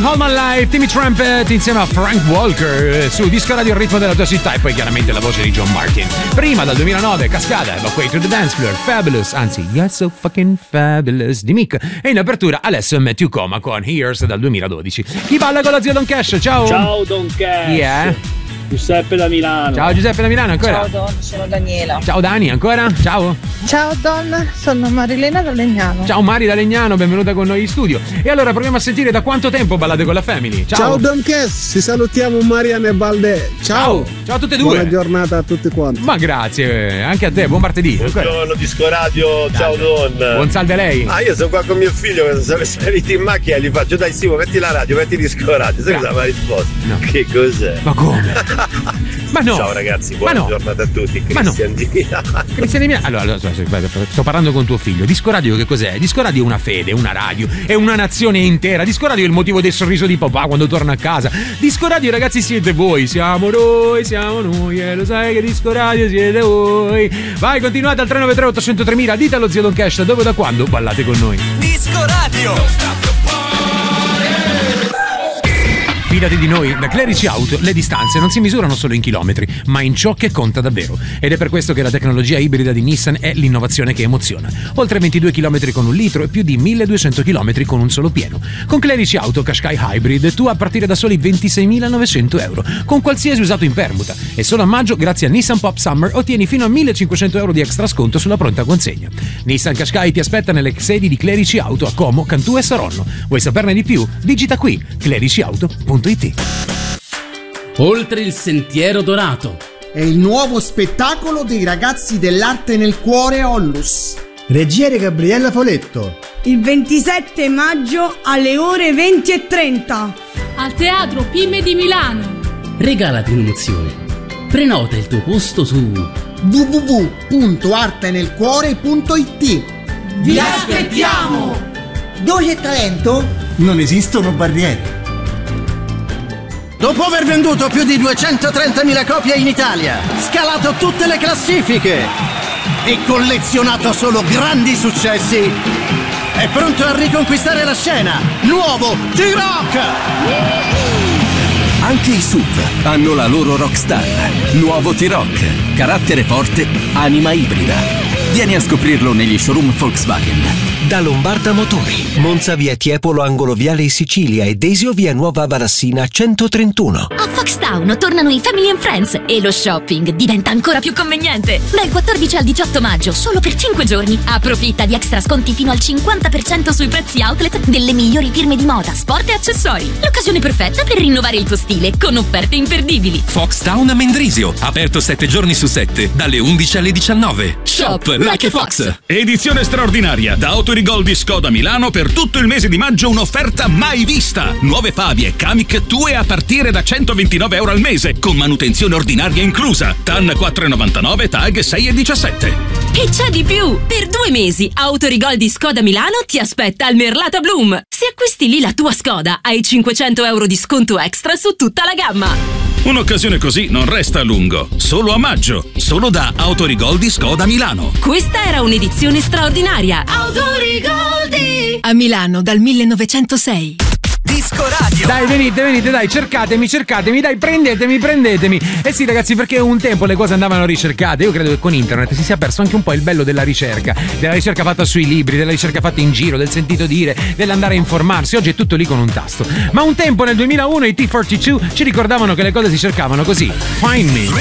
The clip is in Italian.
All My Life, Timmy Trumpet insieme a Frank Walker su Disco Radio, il ritmo della tua città, e poi chiaramente la voce di John Martin. Prima dal 2009 Cascada, Evacuate to the Dance Floor, Fabulous, anzi You're So Fucking Fabulous di Mick, e in apertura Alessio e Matthew Coma con Here's dal 2012. Chi balla con la zia Don Cash? Ciao! Ciao Don Cash! Yeah. Giuseppe da Milano. Ciao Giuseppe da Milano ancora. Ciao Don, sono Daniela. Ciao Dani ancora. Ciao. Ciao Don, sono Marilena da Legnano. Ciao Mari da Legnano, benvenuta con noi in studio. E allora proviamo a sentire da quanto tempo ballate con la Family. Ciao. Ciao Don Cass, ci salutiamo Marianne e Balde. Ciao. Ciao a tutte e due. Buona giornata a tutti quanti. Ma grazie, anche a te, buon martedì. Buongiorno Disco Radio, ciao Don. Buon salve a lei. Io sono qua con mio figlio, quando sono saliti in macchina e gli faccio dai Simo, metti la radio, metti Disco Radio. Sai cosa mi ha risposto? No. Che cos'è? Ma come? Ma no. Ciao ragazzi, buona giornata a tutti. Cristian di Milano. Cristian di Milano. Allora, sto parlando con tuo figlio. Disco Radio che cos'è? Disco Radio è una fede, una radio, è una nazione intera. Disco Radio è il motivo del sorriso di papà quando torna a casa. Disco Radio, ragazzi, siete voi, siamo noi, e lo sai che Disco Radio siete voi. Vai, continuate al 393 800 3000, dite allo zio Don Cash dove, da quando ballate con noi. Disco Radio. Fidati di noi, da Clerici Auto le distanze non si misurano solo in chilometri, ma in ciò che conta davvero. Ed è per questo che la tecnologia ibrida di Nissan è l'innovazione che emoziona. Oltre 22 km con un litro e più di 1200 km con un solo pieno. Con Clerici Auto Qashqai Hybrid tu a partire da soli 26.900 euro, con qualsiasi usato in permuta. E solo a maggio, grazie a Nissan Pop Summer, ottieni fino a 1.500 euro di extra sconto sulla pronta consegna. Nissan Qashqai ti aspetta nelle sedi di Clerici Auto a Como, Cantù e Saronno. Vuoi saperne di più? Digita qui clericiauto.it. Oltre il sentiero dorato è il nuovo spettacolo dei ragazzi dell'arte nel cuore Onlus. Regiere Gabriella Foletto. Il 27 maggio alle ore 20:30 al Teatro Pime di Milano. Regalati un'emozione. Prenota il tuo posto su www.artenelcuore.it. Vi aspettiamo! Dove c'è talento? Non esistono barriere. Dopo aver venduto più di 230.000 copie in Italia, scalato tutte le classifiche e collezionato solo grandi successi, è pronto a riconquistare la scena. Nuovo T-Rock! Anche i SUV hanno la loro rockstar. Nuovo T-Rock, carattere forte, anima ibrida. Vieni a scoprirlo negli showroom Volkswagen. Da Lombarda Motori, Monza via Tiepolo angolo viale Sicilia e Desio via Nuova Barassina 131. A Foxtown tornano i Family and Friends e lo shopping diventa ancora più conveniente. Dal 14 al 18 maggio, solo per 5 giorni, approfitta di extra sconti fino al 50% sui prezzi outlet delle migliori firme di moda, sport e accessori. L'occasione perfetta per rinnovare il tuo stile con offerte imperdibili. Foxtown a Mendrisio, aperto 7 giorni su 7, dalle 11 alle 19. Shop like a Fox. Edizione straordinaria da Autorigol di Skoda Milano. Per tutto il mese di maggio un'offerta mai vista. Nuove Fabie Kamiq Tue a partire da 129 euro al mese, con manutenzione ordinaria inclusa. TAN 4,99, TAG 6,17. E c'è di più! Per 2 mesi Autorigol di Skoda Milano ti aspetta al Merlata Bloom. Se acquisti lì la tua Skoda hai 500 euro di sconto extra su tutta la gamma. Un'occasione così non resta a lungo. Solo a maggio. Solo da Autorigol di Skoda Milano. Questa era un'edizione straordinaria. Autorigoldi a Milano dal 1906. Disco Radio. Dai, venite, dai, cercatemi, dai, prendetemi. Eh sì, ragazzi, perché un tempo le cose andavano ricercate. Io credo che con internet si sia perso anche un po' il bello della ricerca fatta sui libri, della ricerca fatta in giro, del sentito dire, dell'andare a informarsi. Oggi è tutto lì con un tasto. Ma un tempo, nel 2001, i T42 ci ricordavano che le cose si cercavano così. Find me.